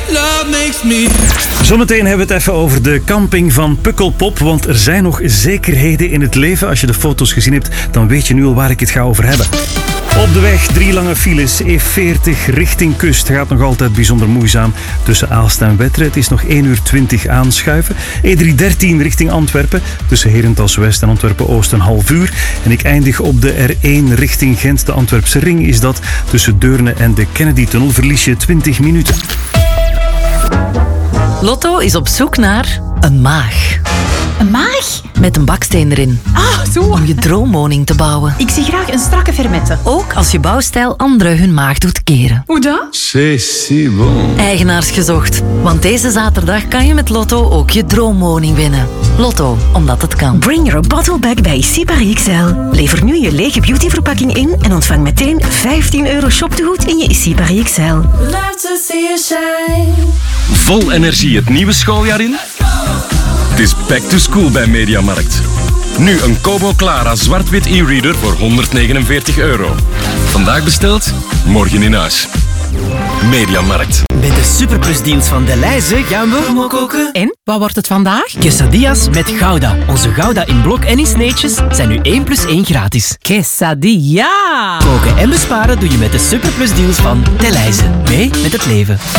love makes me. Zometeen hebben we het even over de camping van Pukkelpop, want er zijn nog zekerheden in het leven. Als je de foto's gezien hebt, dan weet je nu al waar ik het ga over hebben. Op de weg 3 lange files. E40 richting kust gaat nog altijd bijzonder moeizaam tussen Aalst en Wetteren. Het is nog 1 uur 20 aanschuiven. E313 richting Antwerpen tussen Herentals West en Antwerpen Oost een half uur. En ik eindig op de R1 richting Gent. De Antwerpse ring is dat tussen Deurne en de Kennedy-tunnel. Verlies je 20 minuten. Lotto is op zoek naar een maag. Een maag? Met een baksteen erin. Ah, zo. Om je droomwoning te bouwen. Ik zie graag een strakke fermette. Ook als je bouwstijl anderen hun maag doet keren. Hoe dan? C'est si bon. Eigenaars gezocht. Want deze zaterdag kan je met Lotto ook je droomwoning winnen. Lotto, omdat het kan. Bring your bottle back bij Sipari XL. Lever nu je lege beautyverpakking in en ontvang meteen €15 shoptegoed in je Sipari XL. Love to see you shine. Vol energie het nieuwe schooljaar in? Het is back to school bij Mediamarkt. Nu een Kobo Clara zwart-wit e-reader voor €149. Vandaag besteld, morgen in huis. Mediamarkt. Met de Superplusdienst van Delhaize gaan we koken. En, wat wordt het vandaag? Quesadillas met Gouda. Onze Gouda in blok en in sneetjes zijn nu 1 + 1 gratis. Quesadilla! Koken en besparen doe je met de Superplusdeals van Delhaize. Mee met het leven.